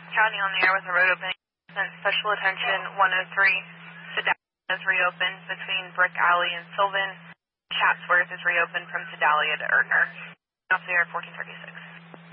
County on the air with a road opening. Special attention 103. Sedalia is reopened between Brick Alley and Sylvan. Chatsworth is reopened from Sedalia to Erdner. Off the air 1436.